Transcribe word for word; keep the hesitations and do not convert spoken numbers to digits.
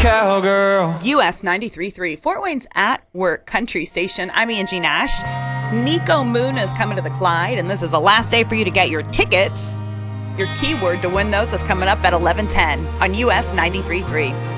cowgirl. U S ninety-three point three, Fort Wayne's At Work Country Station. I'm Angie Nash. Nico Moon is coming to the Clyde, and this is the last day for you to get your tickets. Your keyword to win those is coming up at eleven ten on U S ninety-three point three.